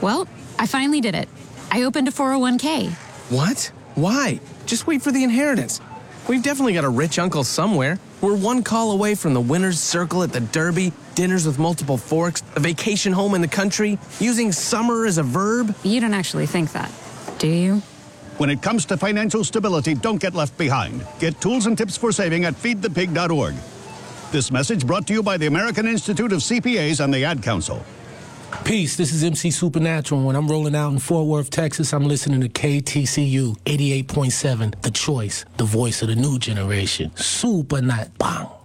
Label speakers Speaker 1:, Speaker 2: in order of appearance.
Speaker 1: Well, I finally did it. I opened a 401k.
Speaker 2: What? Why? Just wait for the inheritance. We've definitely got a rich uncle somewhere. We're one call away from the winner's circle at the Derby, dinners with multiple forks, a vacation home in the country, using summer as a verb.
Speaker 1: You don't actually think that, do you?
Speaker 3: When it comes to financial stability, don't get left behind. Get tools and tips for saving at feedthepig.org. This message brought to you by the American Institute of CPAs and the Ad Council.
Speaker 4: Peace, this is MC Supernatural. When I'm rolling out in Fort Worth, Texas, I'm listening to KTCU 88.7, The Choice, the voice of the new generation. Super not bang.